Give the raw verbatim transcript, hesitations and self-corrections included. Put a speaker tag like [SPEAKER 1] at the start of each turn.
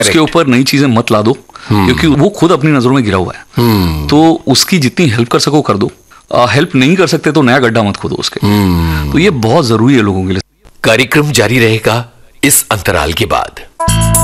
[SPEAKER 1] उसके ऊपर नई चीजें मत ला दो, क्योंकि वो खुद अपनी नजरों में गिरा हुआ है। तो उसकी जितनी हेल्प कर सको कर दो, हेल्प नहीं कर सकते तो नया गड्ढा मत खोदो उसके। तो ये बहुत जरूरी है लोगों के लिए।
[SPEAKER 2] कार्यक्रम जारी रहेगा इस अंतराल के बाद।